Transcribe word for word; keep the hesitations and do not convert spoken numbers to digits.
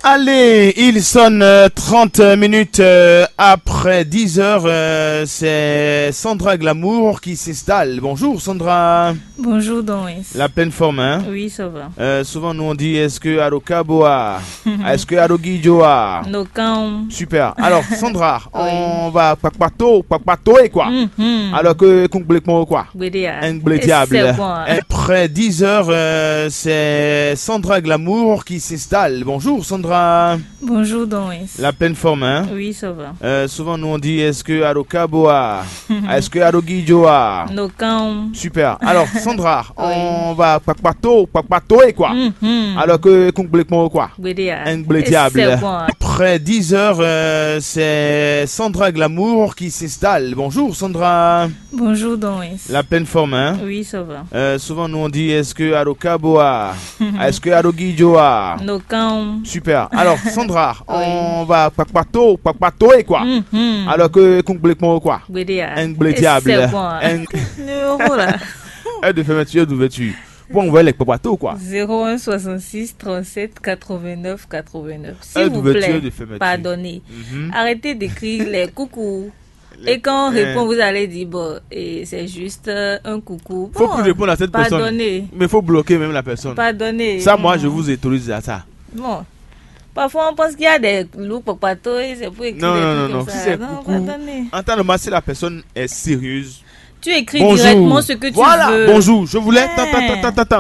Allez, il sonne euh, trente minutes euh, après dix heures. Euh, c'est Sandra Glamour qui s'installe. Bonjour Sandra. Bonjour Doris. La pleine forme, hein? Oui, ça va. Euh, souvent nous on dit est-ce que Aroka Boa? Est-ce que Arogi Joa? No camp. Super. Alors Sandra, Oui. on va pakpato, pakpato et quoi? Mhm. Alors que complètement quoi? Bédéa. Un blé diable. C'est bon. Après dix heures, euh, c'est Sandra Glamour qui s'installe. Bonjour Sandra. Bonjour Doris. La pleine forme, hein? Oui, ça va. Euh, souvent nous on dit est-ce que Aroka Boa? Est-ce que Arogi Joa? No camp. Super. Alors Sandra, Oui. on va pakpato, pakpato et quoi? Mhm. Alors que complètement quoi? Bédéa. Un blé C'est diable. bon. Après dix heures, euh, c'est Sandra Glamour qui s'installe. Bonjour Sandra. Bonjour Doris. La pleine forme, hein? Oui, ça va. Euh, souvent nous on dit est-ce que Aroka Boa? Est-ce que Arogi Joa? No camp. Super. Alors Sandra, Oui. on va pakpato, pakpato et quoi? Mhm. Alors que complètement quoi? Bédéa. Un blé C'est diable. bon. Un Numéro là. un de fermeture d'ouverture. Bon, on va les pakpato quoi? zéro un soixante-six trente-sept quatre-vingt-neuf quatre-vingt-neuf. Un S'il vous d'ouverture plaît, de fermeture. pardonnez. Mhm. Arrêtez d'écrire les coucou. Les- Et quand on euh, répond, vous allez dire, bon, et c'est juste euh, un coucou. Faut Bon, plus répondre à cette personne. pardonnez. Mais faut bloquer même la personne. Pardonnez. Ça, moi, je vous autorise à ça. Bon. Parfois, on pense qu'il y a des loups papato et c'est pour écrire Non, des non, trucs non, comme non. ça. Si c'est Non, coucou, pardonnez. en temps normal, si la personne est sérieuse. Tu écris Bonjour. directement ce que tu Voilà. veux. Bonjour. Je voulais. Ouais. Tant, tant, tant, tant, tant, tant.